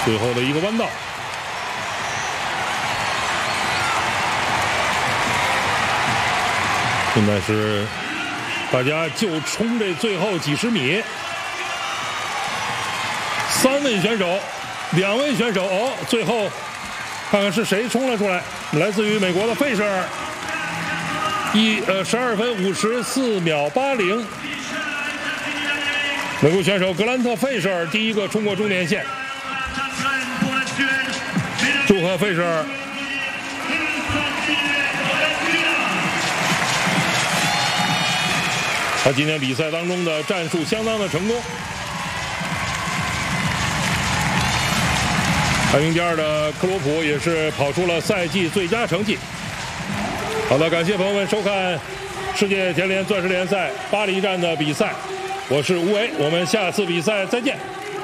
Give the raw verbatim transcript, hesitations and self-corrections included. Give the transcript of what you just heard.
最后的一个弯道。现在是大家就冲这最后几十米，三位选手，两位选手哦，最后看看是谁冲了出来，来自于美国的费舍尔，一呃十二分五十四秒八零，美国选手格兰特·费舍尔第一个冲过终点线，祝贺费舍尔。他今天比赛当中的战术相当的成功。排名第二的克罗普也是跑出了赛季最佳成绩。好的，感谢朋友们收看世界田联钻石联赛巴黎站的比赛，我是吴为，我们下次比赛再见。